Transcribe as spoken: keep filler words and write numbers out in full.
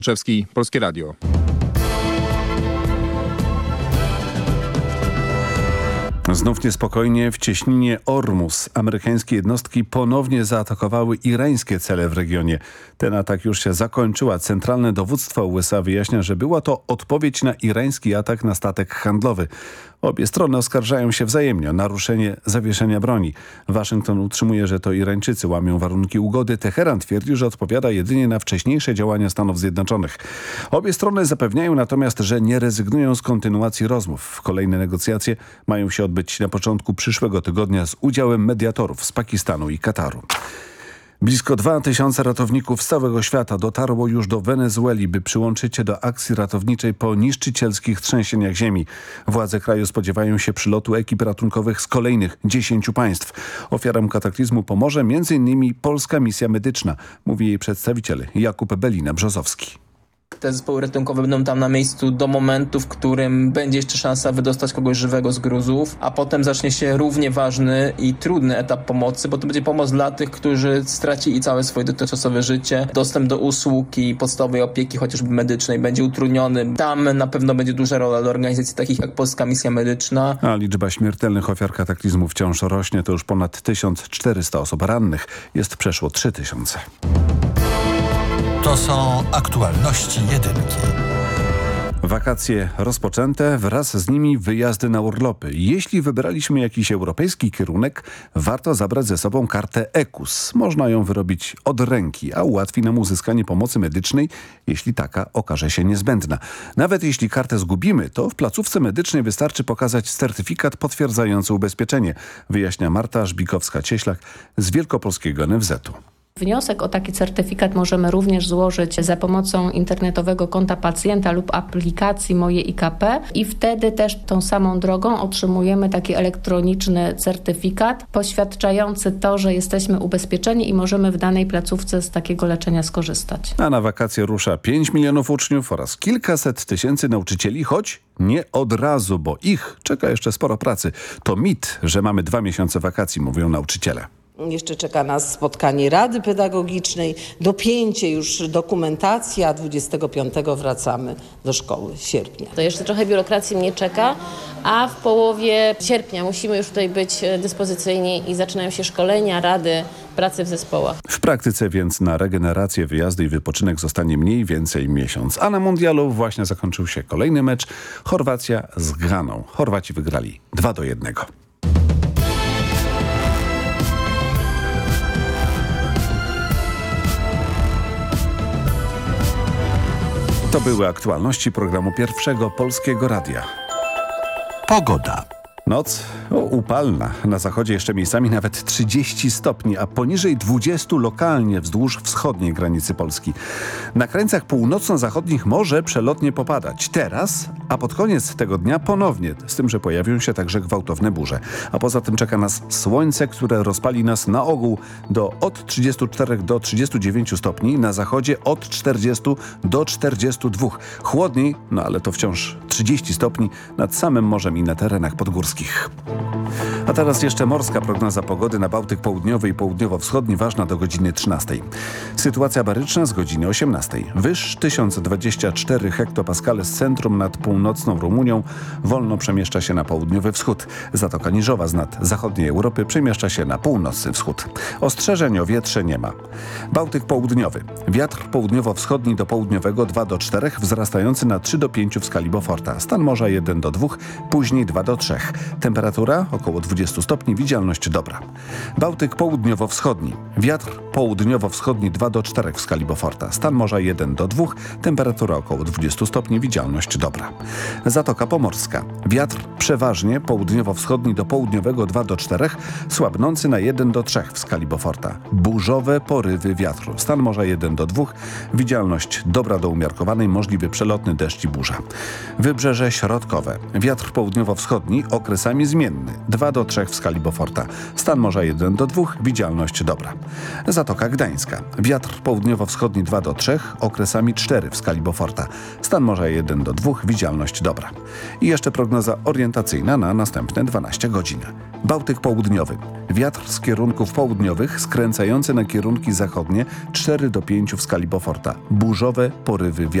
Czewski, Polskie Radio. Znów niespokojnie w cieśninie Ormus. Amerykańskie jednostki ponownie zaatakowały irańskie cele w regionie. Ten atak już się zakończył, a centralne dowództwo U S A wyjaśnia, że była to odpowiedź na irański atak na statek handlowy. Obie strony oskarżają się wzajemnie o naruszenie zawieszenia broni. Waszyngton utrzymuje, że to Irańczycy łamią warunki ugody. Teheran twierdzi, że odpowiada jedynie na wcześniejsze działania Stanów Zjednoczonych. Obie strony zapewniają natomiast, że nie rezygnują z kontynuacji rozmów. Kolejne negocjacje mają się odbyć na początku przyszłego tygodnia z udziałem mediatorów z Pakistanu i Kataru. Blisko dwa tysiące ratowników z całego świata dotarło już do Wenezueli, by przyłączyć się do akcji ratowniczej po niszczycielskich trzęsieniach ziemi. Władze kraju spodziewają się przylotu ekip ratunkowych z kolejnych dziesięciu państw. Ofiarom kataklizmu pomoże między innymi polska misja medyczna, mówi jej przedstawiciel Jakub Belina-Brzozowski. Te zespoły ratunkowe będą tam na miejscu do momentu, w którym będzie jeszcze szansa wydostać kogoś żywego z gruzów, a potem zacznie się równie ważny i trudny etap pomocy, bo to będzie pomoc dla tych, którzy stracili całe swoje dotychczasowe życie. Dostęp do usług i podstawowej opieki, chociażby medycznej, będzie utrudniony. Tam na pewno będzie duża rola dla organizacji takich jak Polska Misja Medyczna. A liczba śmiertelnych ofiar kataklizmu wciąż rośnie. To już ponad tysiąc czterysta osób rannych. Jest przeszło trzy tysiące. To są aktualności jedynki. Wakacje rozpoczęte, wraz z nimi wyjazdy na urlopy. Jeśli wybraliśmy jakiś europejski kierunek, warto zabrać ze sobą kartę E K U S. Można ją wyrobić od ręki, a ułatwi nam uzyskanie pomocy medycznej, jeśli taka okaże się niezbędna. Nawet jeśli kartę zgubimy, to w placówce medycznej wystarczy pokazać certyfikat potwierdzający ubezpieczenie, wyjaśnia Marta Żbikowska-Cieślak z Wielkopolskiego N F Z u. Wniosek o taki certyfikat możemy również złożyć za pomocą internetowego konta pacjenta lub aplikacji Moje I K P i wtedy też tą samą drogą otrzymujemy taki elektroniczny certyfikat poświadczający to, że jesteśmy ubezpieczeni i możemy w danej placówce z takiego leczenia skorzystać. A na wakacje rusza pięć milionów uczniów oraz kilkaset tysięcy nauczycieli, choć nie od razu, bo ich czeka jeszcze sporo pracy. To mit, że mamy dwa miesiące wakacji, mówią nauczyciele. Jeszcze czeka nas spotkanie Rady Pedagogicznej, dopięcie już dokumentacji, a dwudziestego piątego wracamy do szkoły, sierpnia. To jeszcze trochę biurokracji mnie czeka, a w połowie sierpnia musimy już tutaj być dyspozycyjni i zaczynają się szkolenia, rady, pracy w zespołach. W praktyce więc na regenerację, wyjazdy i wypoczynek zostanie mniej więcej miesiąc. A na mundialu właśnie zakończył się kolejny mecz. Chorwacja z Ghaną. Chorwaci wygrali dwa do jednego. To były aktualności programu Pierwszego Polskiego Radia. Pogoda. Noc o, upalna. Na zachodzie jeszcze miejscami nawet trzydzieści stopni, a poniżej dwudziestu lokalnie wzdłuż wschodniej granicy Polski. Na krańcach północno-zachodnich może przelotnie popadać. Teraz, a pod koniec tego dnia ponownie, z tym, że pojawią się także gwałtowne burze. A poza tym czeka nas słońce, które rozpali nas na ogół do od trzydziestu czterech do trzydziestu dziewięciu stopni. Na zachodzie od czterdziestu do czterdziestu dwóch. Chłodniej, no ale to wciąż trzydzieści stopni nad samym morzem i na terenach podgórskich. A teraz jeszcze morska prognoza pogody na Bałtyk Południowy i Południowo-Wschodni, ważna do godziny trzynastej. Sytuacja baryczna z godziny osiemnastej. Wyż tysiąc dwadzieścia cztery hektopaskale z centrum nad północną Rumunią wolno przemieszcza się na południowy wschód. Zatoka Niżowa z nad zachodniej Europy przemieszcza się na północny wschód. Ostrzeżeń o wietrze nie ma. Bałtyk Południowy. Wiatr południowo-wschodni do południowego dwa do czterech, wzrastający na trzy do pięciu w skali Beauforta. Stan morza jeden do dwóch, później dwa do trzech. Temperatura około dwudziestu stopni, widzialność dobra. Bałtyk południowo-wschodni. Wiatr południowo-wschodni dwa do czterech w skali Beauforta. Stan morza jeden do dwóch, temperatura około dwudziestu stopni, widzialność dobra. Zatoka Pomorska. Wiatr przeważnie południowo-wschodni do południowego dwa do czterech, słabnący na jeden do trzech w skali Beauforta. Burzowe porywy wiatru. Stan morza jeden do dwóch, widzialność dobra do umiarkowanej, możliwy przelotny deszcz i burza. Wybrzeże środkowe. Wiatr południowo-wschodni okresami zmienny. dwa do trzech w skali Beauforta. Stan morza jeden do dwóch, widzialność dobra. Zatoka Gdańska. Wiatr południowo-wschodni dwa do trzech, okresami cztery w skali Beauforta. Stan morza jeden do dwóch, widzialność dobra. I jeszcze prognoza orientacyjna na następne dwanaście godzin. Bałtyk południowy. Wiatr z kierunków południowych skręcający na kierunki zachodnie cztery do pięciu w skali Beauforta. Burzowe porywy wiatru.